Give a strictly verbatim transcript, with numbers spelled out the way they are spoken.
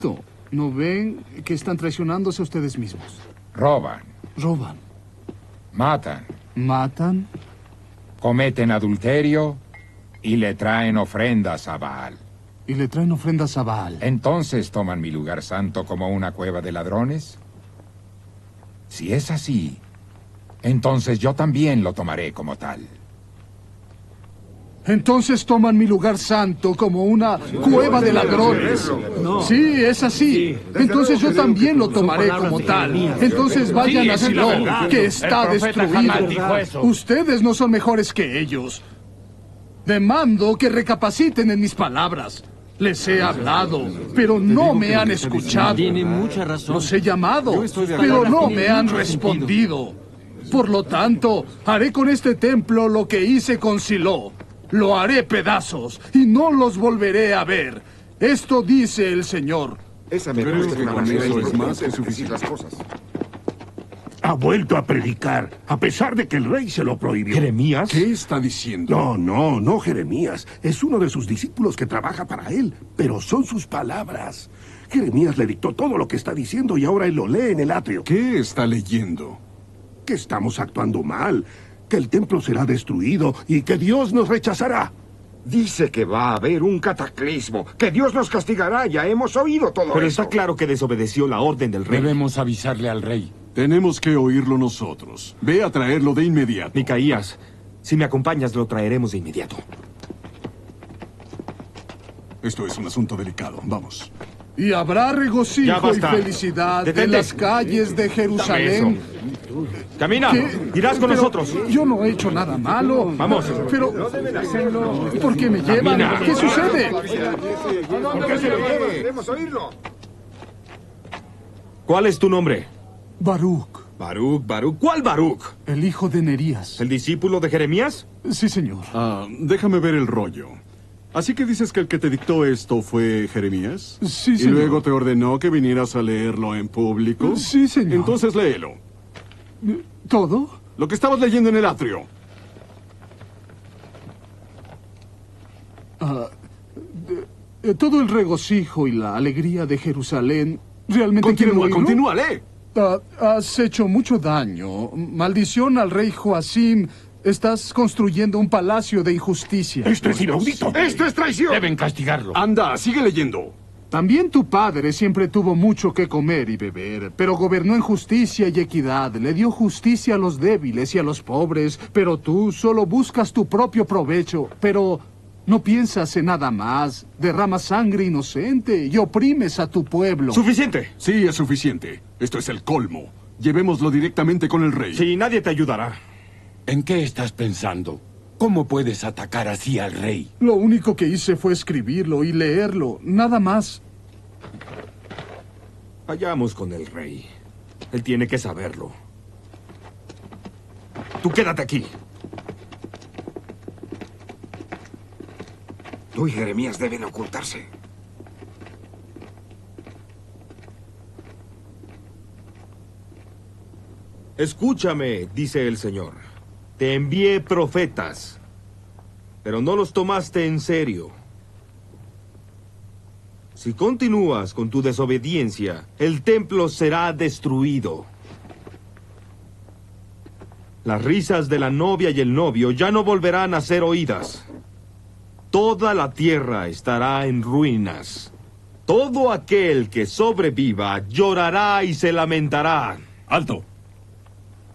¿No ven que están traicionándose a ustedes mismos? Roban. Roban. Matan. Matan. Cometen adulterio y le traen ofrendas a Baal. Y le traen ofrendas a Baal. ¿Entonces toman mi lugar santo como una cueva de ladrones? Si es así, entonces yo también lo tomaré como tal. Entonces toman mi lugar santo como una cueva de ladrones. Sí, es así. Entonces yo también lo tomaré como tal. Entonces vayan a Silo, que está destruido. Ustedes no son mejores que ellos. Demando que recapaciten en mis palabras. Les he hablado, pero no me han escuchado. Tiene mucha razón. Los he llamado, pero no me han respondido. Por lo tanto, haré con este templo lo que hice con Silo. Lo haré pedazos y no los volveré a ver. Esto dice el Señor. Esa me parece que con eso es más que suficiente las cosas. Ha vuelto a predicar, a pesar de que el rey se lo prohibió. ¿Jeremías? ¿Qué está diciendo? No, no, no Jeremías. Es uno de sus discípulos que trabaja para él, pero son sus palabras. Jeremías le dictó todo lo que está diciendo y ahora él lo lee en el atrio. ¿Qué está leyendo? Que estamos actuando mal, que el templo será destruido y que Dios nos rechazará. Dice que va a haber un cataclismo, que Dios nos castigará. Ya hemos oído todo Pero eso. está claro que desobedeció la orden del rey. Debemos avisarle al rey. Tenemos que oírlo nosotros. Ve a traerlo de inmediato. Micaías, si me acompañas, lo traeremos de inmediato. Esto es un asunto delicado. Vamos. Y habrá Ya regocijo y basta. felicidad Detente. en las calles de Jerusalén. Camina, ¿Qué? irás con Pero nosotros. Yo no he hecho nada malo. Vamos. Pero, ¿por qué me llevan? Camina. ¿Qué sucede? ¿Por qué se lo lleva? Queremos oírlo. ¿Cuál es tu nombre? Baruch, Baruch, Baruch. ¿Cuál Baruch? el hijo de Nerías. ¿El discípulo de Jeremías? Sí, señor. Ah, déjame ver el rollo. Así que dices que el que te dictó esto fue Jeremías. Sí, Y señor. luego te ordenó que vinieras a leerlo en público. Sí, señor. Entonces léelo. ¿Todo? Lo que estabas leyendo en el atrio. Eh, Todo el regocijo y la alegría de Jerusalén. ¿Realmente quieren Continúa, oírlo? continúa, lee. Ah, has hecho mucho daño. Maldición al rey Joacim. Estás construyendo un palacio de injusticia. Esto es inaudito. ¡Esto es traición! Deben castigarlo. Anda, sigue leyendo. También tu padre siempre tuvo mucho que comer y beber, pero gobernó en justicia y equidad. Le dio justicia a los débiles y a los pobres, pero tú solo buscas tu propio provecho. Pero no piensas en nada más. Derramas sangre inocente y oprimes a tu pueblo. ¡Suficiente! Sí, es suficiente. Esto es el colmo. Llevémoslo directamente con el rey. Sí, nadie te ayudará. ¿En qué estás pensando? ¿Cómo puedes atacar así al rey? Lo único que hice fue escribirlo y leerlo, nada más. Vayamos con el rey. Él tiene que saberlo. Tú quédate aquí. Tú y Jeremías deben ocultarse. Escúchame, dice el Señor. Te envié profetas, pero no los tomaste en serio. Si continúas con tu desobediencia, el templo será destruido. Las risas de la novia y el novio ya no volverán a ser oídas. Toda la tierra estará en ruinas. Todo aquel que sobreviva llorará y se lamentará. ¡Alto!